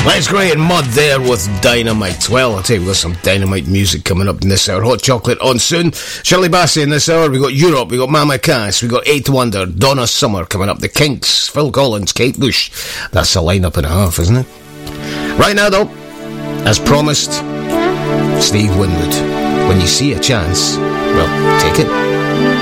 Let's Grey and Mud there with Dynamite. Well, I'll tell you, we've got some Dynamite music coming up in this hour. Hot Chocolate on soon. Shirley Bassey in this hour. We've got Europe, we've got Mama Cass, we've got Eighth Wonder, Donna Summer coming up, The Kinks, Phil Collins, Kate Bush. That's a line-up and a half, isn't it? Right now, though, as promised, Steve Winwood. When you see a chance, well, take it.